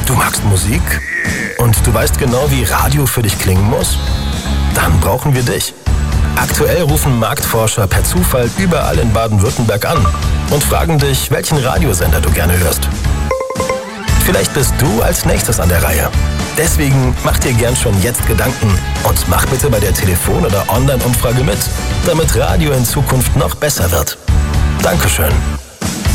Du magst Musik? Und du weißt genau, wie Radio für dich klingen muss? Dann brauchen wir dich. Aktuell rufen Marktforscher per Zufall überall in Baden-Württemberg an und fragen dich, welchen Radiosender du gerne hörst. Vielleicht bist du als nächstes an der Reihe. Deswegen mach dir gern schon jetzt Gedanken und mach bitte bei der Telefon- oder Online-Umfrage mit, damit Radio in Zukunft noch besser wird. Dankeschön.